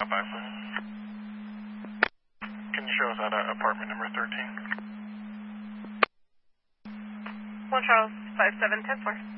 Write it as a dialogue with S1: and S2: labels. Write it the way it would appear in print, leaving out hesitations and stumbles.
S1: 5, please. Can you show us at apartment number 13?
S2: 1 Charles, 5710-4.